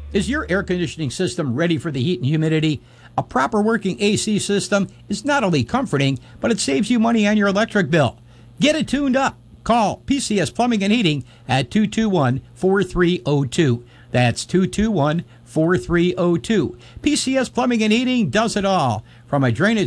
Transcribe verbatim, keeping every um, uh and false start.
Is your air conditioning system ready for the heat and humidity? A proper working A C system is not only comforting, but it saves you money on your electric bill. Get it tuned up. Call P C S Plumbing and Heating at two two one, four three zero two. That's two two one, four three zero two. P C S Plumbing and Heating does it all. From a drainage